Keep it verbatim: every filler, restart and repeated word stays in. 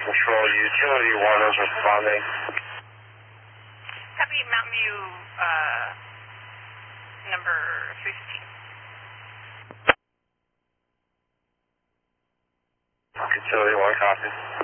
Control, Utility one is responding. Copy, Mountain View, uh, number three fifteen. Utility one, copy.